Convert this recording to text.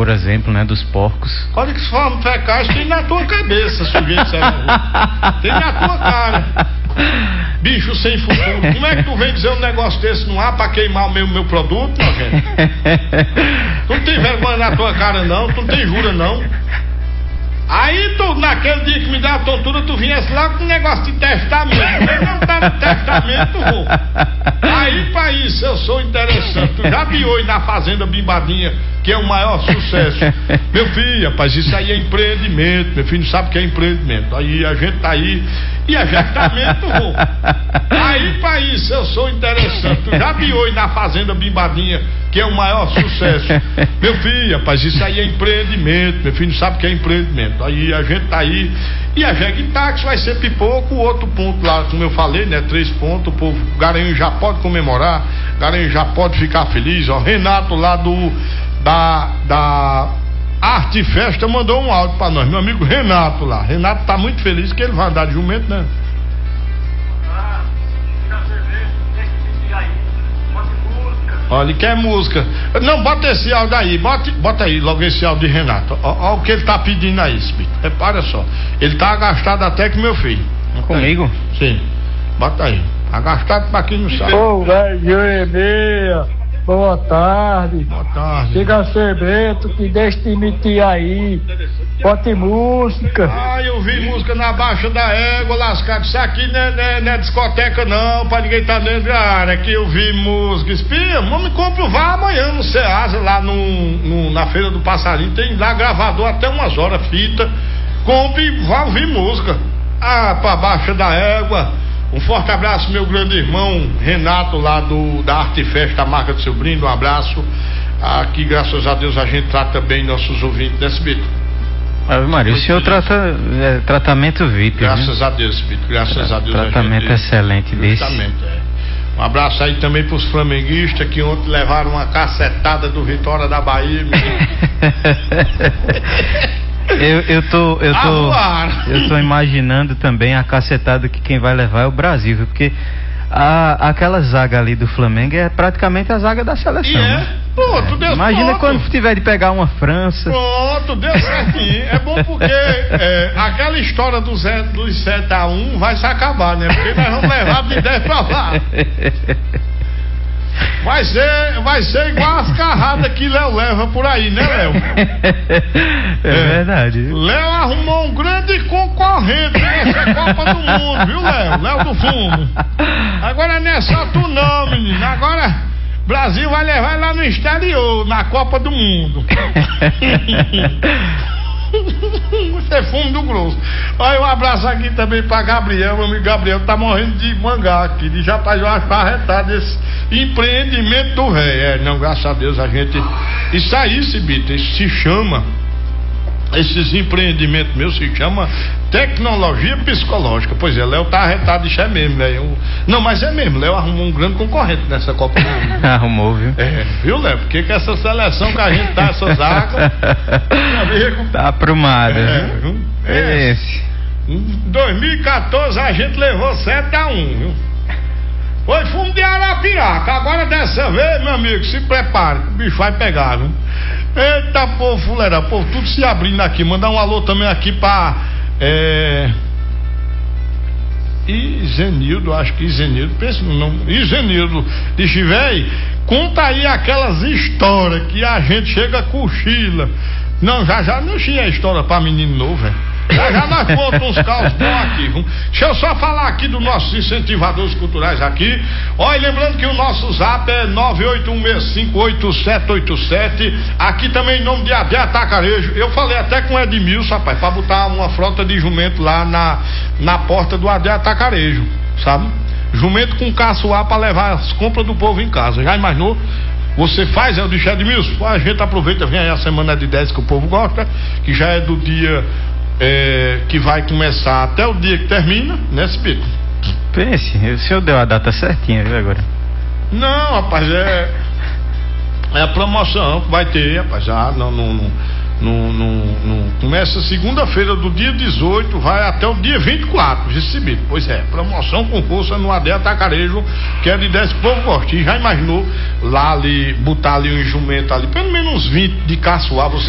por exemplo, né, dos porcos. Coliforme fecais tem na tua cabeça, sujeito. Tem na tua cara. Bicho sem futuro. Como é que tu vem dizer um negócio desse no ar pra queimar o meu produto, meu gente? Tu não tem vergonha na tua cara, não? Tu não tem jura, não? Aí tu, naquele dia que me dá a tontura, tu viesse lá com um negócio de testamento. Eu não tá no testamento, vô. Aí pra isso eu sou interessante. Tu já viu hoje na Fazenda Bimbadinha, que é o maior sucesso. Meu filho, rapaz, isso aí é empreendimento. Meu filho não sabe o que é empreendimento. Aí a gente tá aí. E ajetamento, vô. Aí pra isso eu sou interessante. Tu já viu hoje na Fazenda Bimbadinha, que é o maior sucesso. Meu filho, rapaz, isso aí é empreendimento. Meu filho não sabe o que é empreendimento. Aí a gente tá aí. E a Jegue-Táxi vai ser pipoco. O outro ponto lá, como eu falei, né? 3 pontos. O povo Garanhuns já pode comemorar. Garanhuns já pode ficar feliz. Ó, Renato lá da Arte Festa mandou um áudio pra nós, meu amigo Renato lá. Renato tá muito feliz que ele vai andar de jumento, né? Olha, ele quer música. Não, bota esse áudio aí, bota aí logo esse áudio de Renato. Olha o que ele tá pedindo aí, Spito. Repara só. Ele tá agastado até que meu filho. Comigo? Sim. Bota aí. Agastado pra quem não sabe. Ô, velho Jeremias. Boa tarde. Boa tarde. Diga a Serbeto que deixa de emitir aí. Bote música. Ah, eu vi música na Baixa da Égua, lascado. Isso aqui não é discoteca não, pra ninguém tá dentro da área. Aqui eu vi música. Espia, vamos comprovar amanhã no Ceasa, lá na Feira do Passarinho. Tem lá gravador até umas horas, fita. Compre e vá ouvir música. Ah, pra Baixa da Égua. Um forte abraço, meu grande irmão Renato, lá da Arte Festa, a marca do seu brinde. Um abraço. Aqui, graças a Deus, a gente trata bem nossos ouvintes, né, Bito? Ave Maria, o senhor trata tratamento VIP. Graças a Deus, Bito. Graças a Deus. Tratamento excelente desse. Justamente, Um abraço aí também pros flamenguistas que ontem levaram uma cacetada do Vitória da Bahia. Eu tô imaginando também a cacetada que quem vai levar é o Brasil, viu? Porque aquela zaga ali do Flamengo é praticamente a zaga da seleção. Né? Pronto, deu Imagina certo. quando tiver de pegar uma França. Pronto, deu certinho. É bom porque aquela história dos 7-1 vai se acabar, né? Porque nós vamos levar de 10 pra lá. Vai ser igual as carradas que Léo leva por aí, né, Léo? É verdade. Léo arrumou um grande concorrente nessa Copa do Mundo, viu, Léo? Léo do Fumo. Agora não é só tu não, menino. Agora Brasil vai levar lá no exterior, na Copa do Mundo. Você é fumo do grosso. Olha, um abraço aqui também pra Gabriel. Meu amigo Gabriel tá morrendo de mangá aqui. De já faz uma arretado esse empreendimento do velho. Não, graças a Deus a gente. Isso aí, Cibita, isso se chama. Esses empreendimentos meus se chama tecnologia psicológica. Pois é, Léo tá arretado, isso é mesmo, Léo. Não, mas é mesmo, Léo arrumou um grande concorrente nessa Copa do Mundo. Arrumou, viu? Viu, Léo? Porque que essa seleção que a gente tá, essas águas, tá aprumada. Esse. Em 2014 a gente levou 7-1, viu? Foi fumo de Arapiraca. Agora dessa vez, meu amigo, se prepare, que o bicho vai pegar, viu? Eita, povo, fuleira, povo, tudo se abrindo aqui. Mandar um alô também aqui pra Izenildo, acho que Izenildo, pensa no nome, Izenildo de Chivei. Conta aí aquelas histórias que a gente chega cochila. Não, já não tinha história pra menino novo, velho. Já nós contamos uns caos bons aqui, viu? Deixa eu só falar aqui dos nossos incentivadores culturais aqui. Olha, lembrando que o nosso zap é 981658787. Aqui também em nome de Adé Atacarejo. Eu falei até com o Edmilson, rapaz, pra botar uma frota de jumento lá na porta do Adé Atacarejo, sabe? Jumento com caçoar pra levar as compras do povo em casa. Já imaginou? Você faz, eu disse, Edmilson, a gente aproveita, vem aí a semana de 10 que o povo gosta, que já é do dia que vai começar até o dia que termina, né, Cibito? Pense, o senhor deu a data certinha, viu, agora? Não, rapaz, é a promoção que vai ter, rapaz, já não começa segunda-feira do dia 18, vai até o dia 24, Cibito. Pois é, promoção com força no AD Atacarejo, que é de 10 que o povo gosta. E já imaginou lá ali, botar ali um jumento ali, pelo menos 20 de caçoar, você